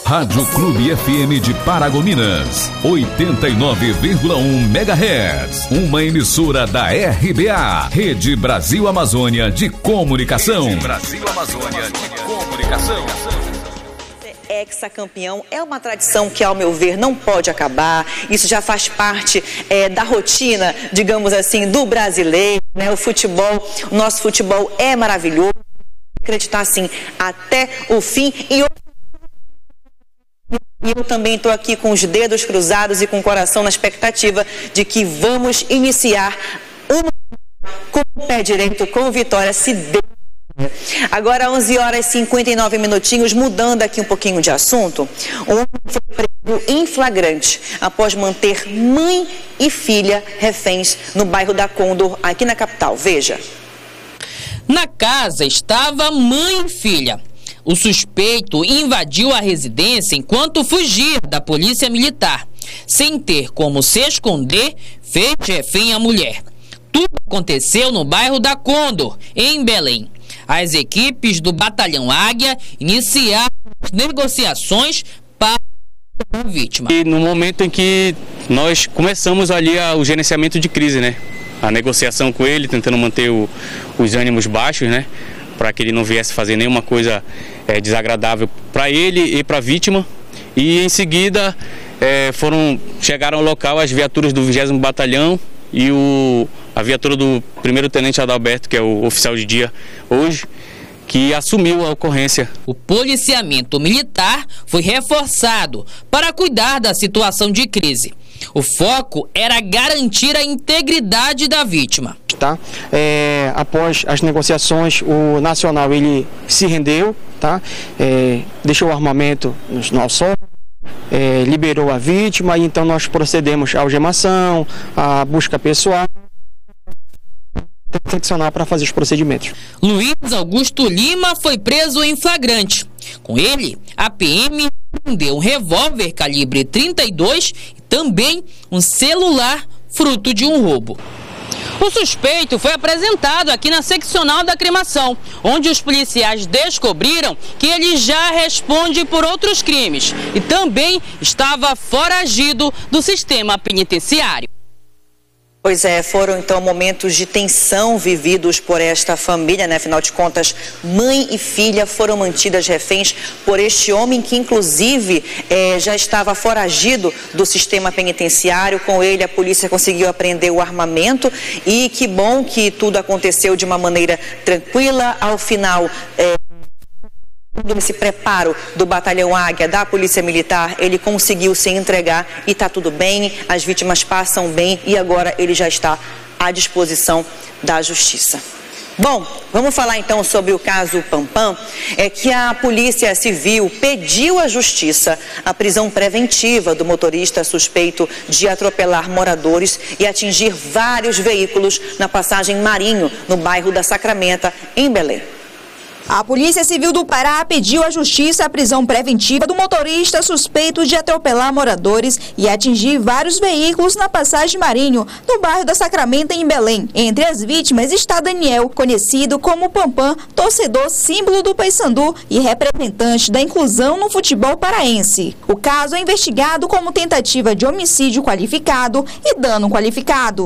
Rádio Clube FM de Paragominas, 89,1 MHz. Uma emissora da RBA, Rede Brasil Amazônia de Comunicação. Rede Brasil Amazônia de Comunicação. Hexacampeão é uma tradição que, ao meu ver, não pode acabar. Isso já faz parte da rotina, digamos assim, do brasileiro, né? O nosso futebol é maravilhoso. Acreditar assim até o fim. E eu também estou aqui com os dedos cruzados e com o coração na expectativa de que vamos iniciar com o pé direito, com vitória, se Deus. Agora, 11 horas e 59 minutinhos, mudando aqui um pouquinho de assunto. Um homem foi preso em flagrante após manter mãe e filha reféns no bairro da Condor, aqui na capital. Veja. Na casa estava mãe e filha. O suspeito invadiu a residência enquanto fugia da polícia militar. Sem ter como se esconder, fez refém a mulher. Tudo aconteceu no bairro da Condor, em Belém. As equipes do Batalhão Águia iniciaram as negociações para a vítima. E no momento em que nós começamos ali o gerenciamento de crise, né? A negociação com ele, tentando manter os ânimos baixos, né? Para que ele não viesse fazer nenhuma coisa desagradável para ele e para a vítima. E em seguida chegaram ao local as viaturas do 20º Batalhão e a viatura do 1º Tenente Adalberto, que é o oficial de dia hoje, que assumiu a ocorrência. O policiamento militar foi reforçado para cuidar da situação de crise. O foco era garantir a integridade da vítima. Tá? Após as negociações, o Nacional ele se rendeu, tá? Deixou o armamento no nosso liberou a vítima, e então nós procedemos à algemação, à busca pessoal, para fazer os procedimentos. Luiz Augusto Lima foi preso em flagrante. Com ele, a PM prendeu um revólver calibre 32 e também um celular fruto de um roubo. O suspeito foi apresentado aqui na seccional da cremação, onde os policiais descobriram que ele já responde por outros crimes e também estava foragido do sistema penitenciário. Pois é, foram então momentos de tensão vividos por esta família, né? Afinal de contas, mãe e filha foram mantidas reféns por este homem que inclusive já estava foragido do sistema penitenciário. Com ele a polícia conseguiu apreender o armamento e que bom que tudo aconteceu de uma maneira tranquila. Ao final, esse preparo do Batalhão Águia, da Polícia Militar, ele conseguiu se entregar e está tudo bem, as vítimas passam bem e agora ele já está à disposição da Justiça. Bom, vamos falar então sobre o caso Pampam. É que a Polícia Civil pediu à Justiça a prisão preventiva do motorista suspeito de atropelar moradores e atingir vários veículos na passagem Marinho, no bairro da Sacramenta, em Belém. A Polícia Civil do Pará pediu à Justiça a prisão preventiva do motorista suspeito de atropelar moradores e atingir vários veículos na passagem Marinho, no bairro da Sacramenta, em Belém. Entre as vítimas está Daniel, conhecido como Pampam, torcedor símbolo do Paysandu e representante da inclusão no futebol paraense. O caso é investigado como tentativa de homicídio qualificado e dano qualificado.